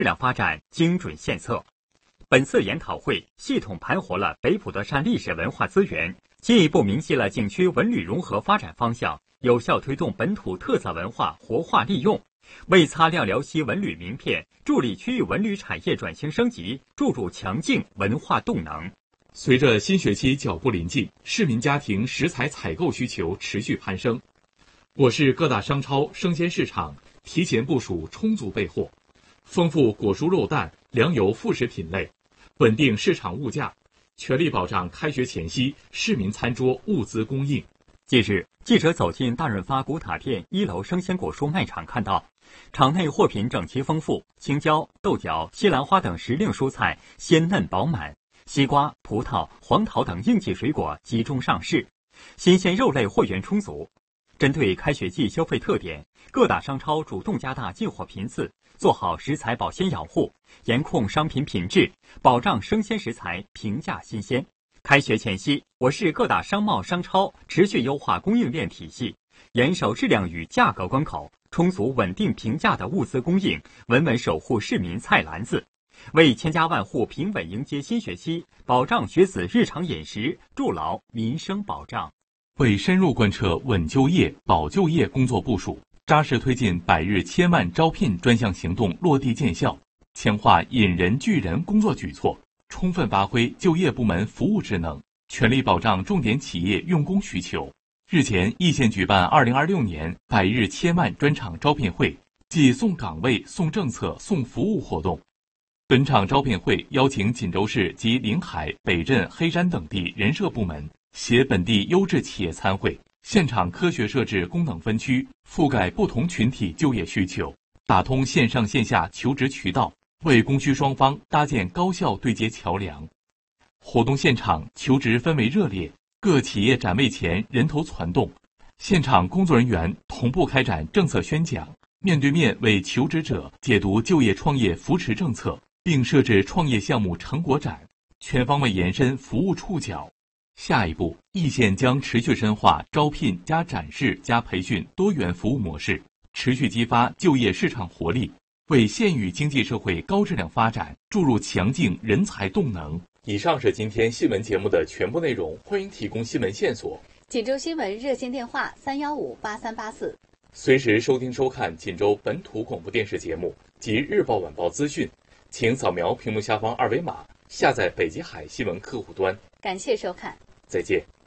质量发展精准献策。本次研讨会系统盘活了北普陀山历史文化资源，进一步明晰了景区文旅融合发展方向，有效推动本土特色文化活化利用，为擦亮辽西文旅名片，助力区域文旅产业转型升级，注入强劲文化动能。 随着新学期脚步临近，市民家庭食材采购需求持续攀升，我市各大商超生鲜市场提前部署充足备货，丰富果蔬肉蛋、粮油副食品类，稳定市场物价，全力保障开学前夕市民餐桌物资供应。 近日，记者走进大润发古塔店1楼生鲜果蔬卖场，看到场内货品整齐丰富，青椒、豆角、西兰花等时令蔬菜鲜嫩饱满，西瓜、葡萄、黄桃等应季水果集中上市，新鲜肉类货源充足。针对开学季消费特点，各大商超主动加大进货频次，做好食材保鲜养护，严控商品品质，保障生鲜食材平价新鲜。开学前夕，我市各大商贸商超持续优化供应链体系，严守质量与价格关口，充足稳定平价的物资供应，稳稳守护市民菜篮子，为千家万户平稳迎接新学期，保障学子日常饮食，筑牢民生保障。 为深入贯彻稳就业、保就业工作部署，扎实推进百日千万招聘专项行动落地见效，强化引人聚人工作举措，充分发挥就业部门服务职能，全力保障重点企业用工需求。日前，易县举办2026年百日千万专场招聘会暨送岗位、送政策、送服务活动。本场招聘会邀请锦州市及临海、北镇、黑山等地人社部门携本地优质企业参会，现场科学设置功能分区，覆盖不同群体就业需求，打通线上线下求职渠道，为供需双方搭建高效对接桥梁。活动现场求职氛围热烈，各企业展位前人头攒动，现场工作人员同步开展政策宣讲，面对面为求职者解读就业创业扶持政策，并设置创业项目成果展，全方位延伸服务触角。下一步，易县将持续深化招聘加展示加培训多元服务模式，持续激发就业市场活力，为县域经济社会高质量发展注入强劲人才动能。以上是今天新闻节目的全部内容，欢迎提供新闻线索。 锦州新闻热线电话3158384， 随时收听收看锦州本土广播电视节目及日报晚报资讯，请扫描屏幕下方2维码下载北极海新闻客户端。 感谢收看， 再见。